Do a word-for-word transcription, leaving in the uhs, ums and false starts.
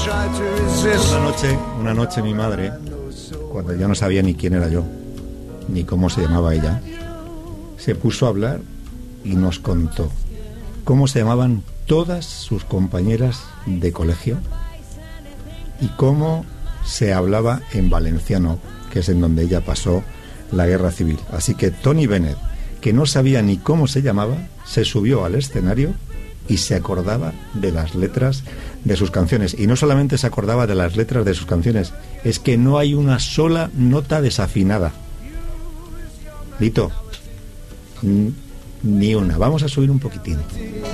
Una noche, una noche mi madre, cuando ya no sabía ni quién era yo, ni cómo se llamaba ella, se puso a hablar y nos contó cómo se llamaban todas sus compañeras de colegio y cómo se hablaba en valenciano, que es en donde ella pasó la guerra civil. Así que Tony Bennett, que no sabía ni cómo se llamaba, se subió al escenario y se acordaba de las letras de sus canciones. Y no solamente se acordaba de las letras de sus canciones, es que no hay una sola nota desafinada. Lito, ni una. Vamos a subir un poquitín.